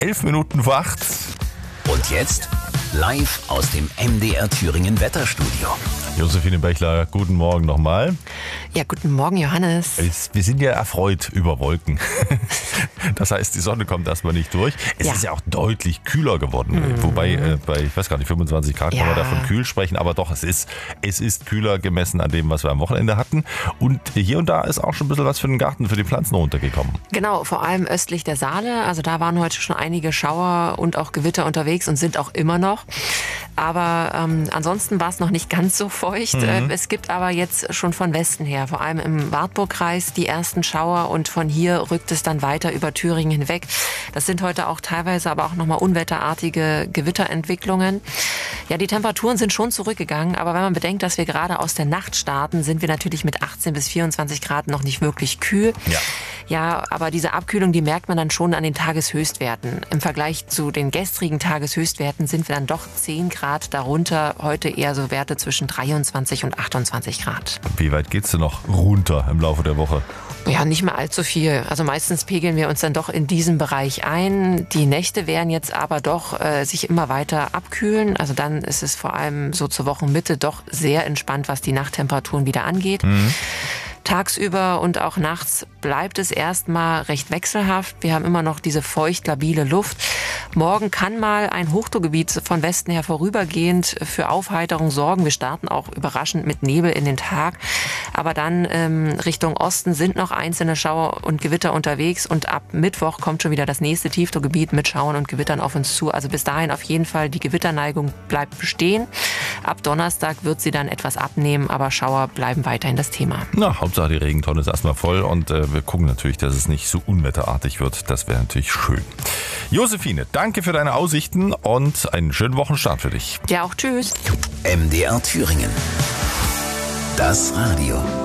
11 Minuten vor 8. Und jetzt live aus dem MDR Thüringen Wetterstudio. Josephine Bechler, guten Morgen nochmal. Ja, guten Morgen, Johannes. Wir sind ja erfreut über Wolken. Das heißt, die Sonne kommt erstmal nicht durch. Es ist ja auch deutlich kühler geworden. Wobei, bei, ich weiß gar nicht, 25 Grad kann man davon kühl sprechen. Aber doch, es ist kühler gemessen an dem, was wir am Wochenende hatten. Und hier und da ist auch schon ein bisschen was für den Garten, für die Pflanzen runtergekommen. Genau, vor allem östlich der Saale. Also da waren heute schon einige Schauer und auch Gewitter unterwegs und sind auch immer noch. Aber ansonsten war es noch nicht ganz so feucht. Es gibt aber jetzt schon von Westen her, vor allem im Wartburgkreis, die ersten Schauer und von hier rückt es dann weiter über Thüringen hinweg. Das sind heute auch teilweise aber auch nochmal unwetterartige Gewitterentwicklungen. Ja, die Temperaturen sind schon zurückgegangen, aber wenn man bedenkt, dass wir gerade aus der Nacht starten, sind wir natürlich mit 18 bis 24 Grad noch nicht wirklich kühl. Ja, aber diese Abkühlung, die merkt man dann schon an den Tageshöchstwerten. Im Vergleich zu den gestrigen Tageshöchstwerten sind wir dann doch 10 Grad darunter. Heute eher so Werte zwischen 23 und 28 Grad. Wie weit geht's denn noch runter im Laufe der Woche? Ja, nicht mehr allzu viel. Also meistens pegeln wir uns dann doch in diesem Bereich ein. Die Nächte werden jetzt aber doch sich immer weiter abkühlen. Also dann ist es vor allem so zur Wochenmitte doch sehr entspannt, was die Nachttemperaturen wieder angeht. Tagsüber und auch nachts bleibt es erstmal recht wechselhaft. Wir haben immer noch diese feucht labile Luft. Morgen kann mal ein Hochdruckgebiet von Westen her vorübergehend für Aufheiterung sorgen. Wir starten auch überraschend mit Nebel in den Tag. Aber dann Richtung Osten sind noch einzelne Schauer und Gewitter unterwegs. Und ab Mittwoch kommt schon wieder das nächste Tiefdruckgebiet mit Schauern und Gewittern auf uns zu. Also bis dahin auf jeden Fall die Gewitterneigung bleibt bestehen. Ab Donnerstag wird sie dann etwas abnehmen, aber Schauer bleiben weiterhin das Thema. Na, Hauptsache die Regentonne ist erstmal voll und wir gucken natürlich, dass es nicht so unwetterartig wird. Das wäre natürlich schön. Josephine, danke für deine Aussichten und einen schönen Wochenstart für dich. Ja, auch tschüss. MDR Thüringen. Das Radio.